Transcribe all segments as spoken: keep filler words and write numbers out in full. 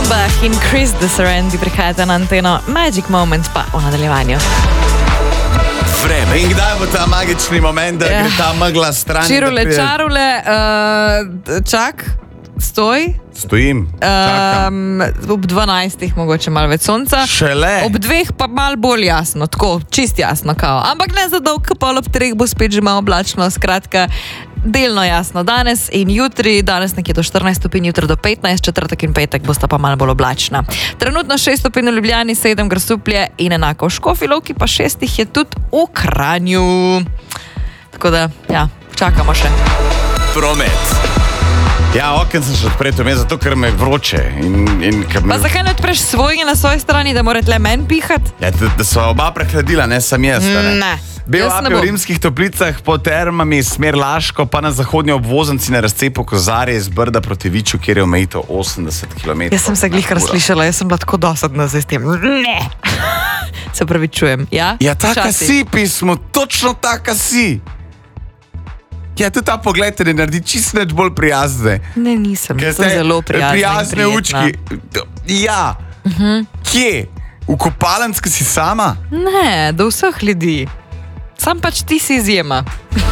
Offenbach in Chris de Serendi prihajate na anteno. Magic Moment pa v nadaljevanju. Vreme. In kdaj bo ta magični moment, da gre ta megla stran? Čirule, čarule, uh, čak, stoj. Stojim, čakam. Um, ob dvanajstih mogoče malo več sonca. Šele. Ob dveh pa malo bolj jasno, tako, čist jasno kao. Ampak ne za dolg, pol ob treh bo spet že malo oblačno, skratka, delno jasno danes in jutri, danes nekje do štirinajst stopinj, jutri do petnajst, četrtek in petek bosta pa malo bolj oblačna. Trenutno šest stopinj v Ljubljani, sedem Grosuplje in enako v Škofji Loki, pa šestih je tudi v Kranju. Tako da, ja, čakamo še. Promet. Ja, okej, sem še odpreto, zato ker me je vroče. In, in, me... Pa zakaj ne odpreš svojega na svoji strani, da mora tle men pihati? Ja, da, da so oba prehladila, ne sam jaz. Ne. ne. Bil api v rimskih toplicah po termami, smer Laško, pa na zahodnji obvoznici na razcepu Kozarje iz Brda proti Viču, kjer je omejitev osemdeset kilometrov. Jaz sem se glih razslišala, jaz sem bila tako dosadna zdaj s tem. Ne! Se pravi, čujem. Ja, ja taka si, pismo, točno taka si. Ja, tudi ta pogled te ne naredi čisto več bolj prijazne. Ne, nisem, sem zelo prijazna. Prijazne učki. Ja. Uh-huh. Kje? V kopalnici si sama? Ne, do vseh ljudi. Sam pač ti si izjema.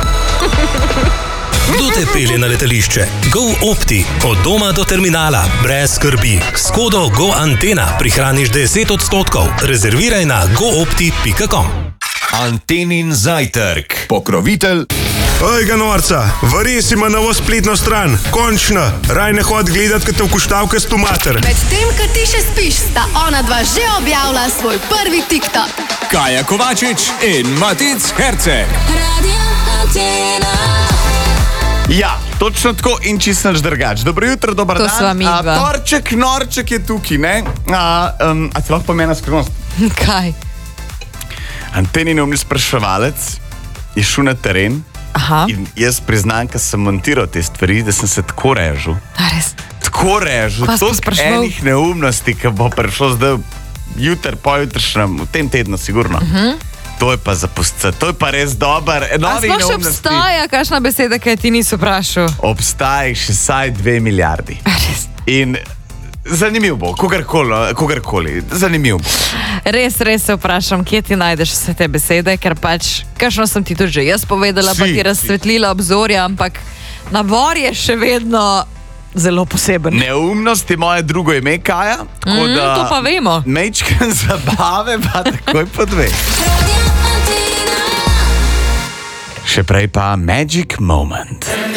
Kdo te pelje na letališče? Go Opti. Od doma do terminala. Brez skrbi. S kodo Go Antena prihraniš deset odstotkov. Rezerviraj na go opti pika com. Antenin zajtrk. Pokrovitelj. Ojga norca, vares ima novo spletno stran. Končno. Raj ne hod gledat, kad te vkuštavka s tomater. Med tem, kad ti še spiš, sta ona dva že objavila svoj prvi TikTok. Kaja Kovačič in Matic Herceg. Radio Antena. Ja, točno tako in čisto nič drugače. Dobro jutro, dober to dan. To sva midva. Torček, norček je tukaj, ne? A, um, a ti lahko pomena skrivnost? Kaj? Antenin umni spraševalec je šel na teren. Aha. In jaz priznam, ko sem montiral te stvari, da sem se tako režil. A res? Tako režil. Toliko enih neumnosti, ki bo prišlo zdaj jutr, pojutrišnjem, v tem tednu sigurno. Uh-huh. To je pa zapustca, to je pa res dober. A sploh še obstaja kakšna beseda, kaj ti niso vprašal? Obstaja še saj dve milijardi. A res? In zanimiv bo, kogarkoli, kogarkoli, zanimiv bo. Res, res se vprašam, kje ti najdeš vse te besede, ker pač, kakšno sem ti tudi že jaz povedala, si, pa ti razsvetlila obzorja, ampak nabor je še vedno zelo poseben. Neumnost je moje drugo ime, Kaja. Mm, da to pa vemo. Mečken zabave pa takoj po dve. Še prej pa Magic Moment.